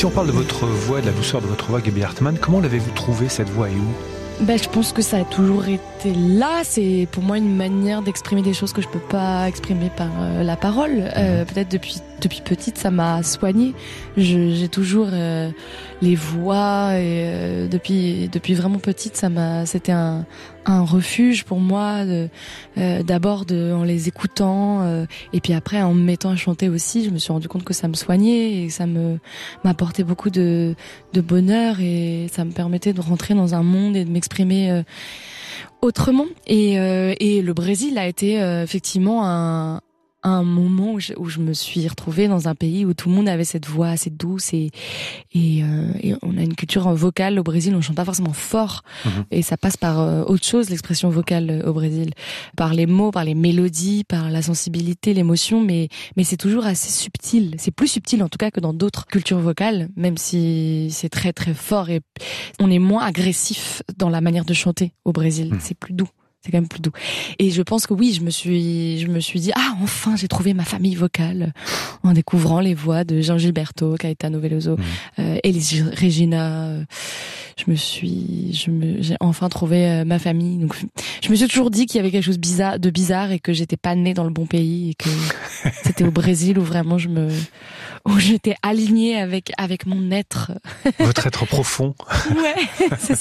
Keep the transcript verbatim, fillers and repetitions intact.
Si on parle de votre voix, de la douceur de votre voix, Gaby Hartmann, comment l'avez-vous trouvée cette voix et où ? Ben, je pense que ça a toujours été là. C'est pour moi une manière d'exprimer des choses que je peux pas exprimer par euh, la parole. Euh, peut-être depuis depuis petite, ça m'a soignée. Je, j'ai toujours euh, les voix et euh, depuis depuis vraiment petite, ça m'a. C'était un un refuge pour moi. De, euh, d'abord de, en les écoutant euh, et puis après en me mettant à chanter aussi, je me suis rendu compte que ça me soignait et que ça me m'apportait beaucoup de de bonheur et ça me permettait de rentrer dans un monde et de m'exprimer euh, autrement. Et, euh, et le Brésil a été euh, effectivement un, un moment où je, où je me suis retrouvée dans un pays où tout le monde avait cette voix assez douce et, et, euh, et on a une culture vocale au Brésil, on chante pas forcément fort mmh. et ça passe par euh, autre chose, l'expression vocale au Brésil, par les mots, par les mélodies, par la sensibilité, l'émotion, mais, mais c'est toujours assez subtil, c'est plus subtil en tout cas que dans d'autres cultures vocales, même si c'est très très fort et on est moins agressif dans la manière de chanter au Brésil, mmh. c'est plus doux. C'est quand même plus doux. Et je pense que oui, je me suis, je me suis dit, ah, enfin, j'ai trouvé ma famille vocale en découvrant les voix de Jean Gilberto, Caetano Veloso, mmh. euh, Elis Regina. Je me suis, je me, j'ai enfin trouvé euh, ma famille. Donc, je me suis toujours dit qu'il y avait quelque chose bizarre, de bizarre et que j'étais pas née dans le bon pays et que c'était au Brésil où vraiment je me, où j'étais alignée avec, avec mon être. Votre être profond. Ouais, c'est ça.